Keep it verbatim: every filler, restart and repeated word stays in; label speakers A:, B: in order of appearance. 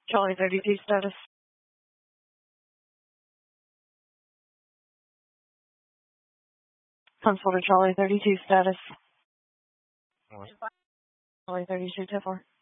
A: Charlie thirty-two status. Constable to Charlie thirty-two status.
B: What?
A: Charlie thirty-two, ten four.